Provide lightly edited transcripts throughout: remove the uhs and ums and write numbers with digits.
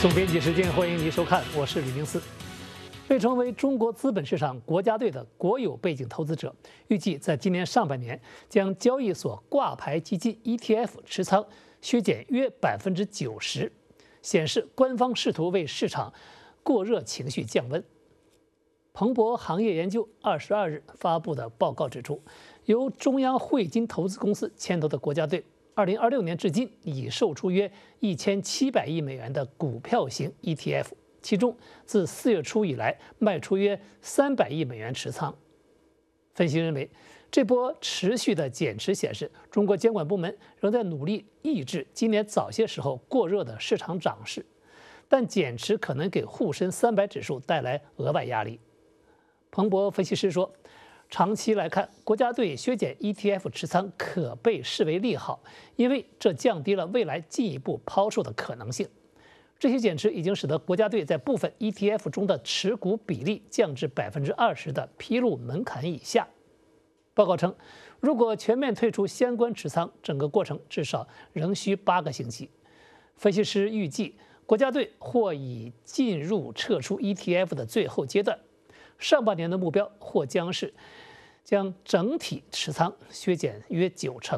总编辑时间，欢迎您收看，我是李明思。被称为中国资本市场国家队的国有背景投资者，预计在今年上半年将交易所挂牌基金 ETF 持仓削减约90%，显示官方试图为市场过热情绪降温。彭博行业研究22日发布的报告指出，由中央汇金投资公司牵头的国家队，2026年至今已售出约1700亿美元的股票型 ETF， 其中自4月初以来卖出约300亿美元持仓。分析认为，这波持续的减持显示，中国监管部门仍在努力抑制今年早些时候过热的市场涨势，但减持可能给沪深300指数带来额外压力。彭博分析师说，长期来看，国家队削减 ETF 持仓可被视为利好，因为这降低了未来进一步抛售的可能性。这些减持已经使得国家队在部分 ETF 中的持股比例降至20%的披露门槛以下。报告称，如果全面退出相关持仓，整个过程至少仍需8个星期。分析师预计，国家队或已进入撤出 ETF 的最后阶段。上半年的目标或将是将整体持仓削减约90%。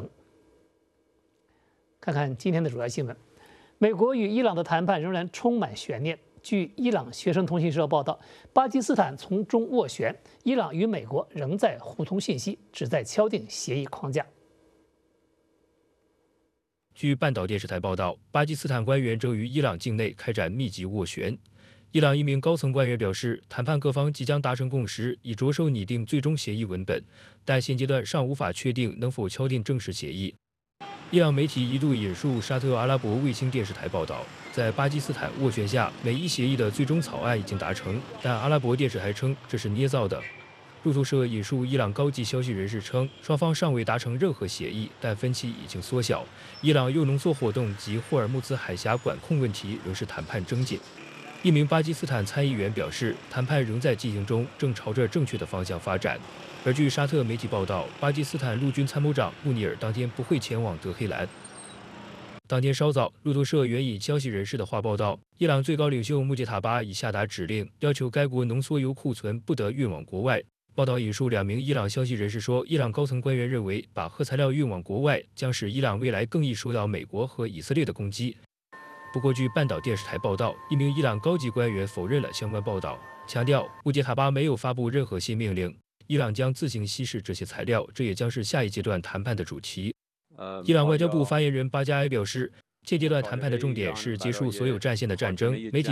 看看今天的主要新闻，美国与伊朗的谈判仍然充满悬念。据伊朗学生通讯社报道，巴基斯坦从中斡旋，伊朗与美国仍在互通信息，旨在敲定协议框架。 据半岛电视台报道，巴基斯坦官员正与伊朗境内开展密集斡旋。伊朗一名高层官员表示，谈判各方即将达成共识，以着手拟定最终协议文本，但现阶段尚无法确定能否敲定正式协议。伊朗媒体一度引述沙特阿拉伯卫星电视台报道，在巴基斯坦斡旋下，美伊协议的最终草案已经达成，但阿拉伯电视台称这是捏造的。路透社引述伊朗高级消息人士称，双方尚未达成任何协议，但分歧已经缩小。伊朗铀浓缩活动及霍尔木兹海峡管控问题仍是谈判症结。一名巴基斯坦参议员表示，谈判仍在进行中，正朝着正确的方向发展。而据沙特媒体报道，巴基斯坦陆军参谋长穆尼尔当天不会前往德黑兰。当天稍早，路透社援引消息人士的话报道，伊朗最高领袖穆杰塔巴已下达指令，要求该国浓缩铀库存不得运往国外。报道引述2名伊朗消息人士说，伊朗高层官员认为，把核材料运往国外将使伊朗未来更易受到美国和以色列的攻击。不过，据半岛电视台报道，一名伊朗高级官员否认了相关报道，强调穆杰塔巴没有发布任何新命令，伊朗将自行稀释这些材料，这也将是下一阶段谈判的主题。伊朗外交部发言人巴加埃表示，现阶段谈判的重点是结束所有战线的战争。媒体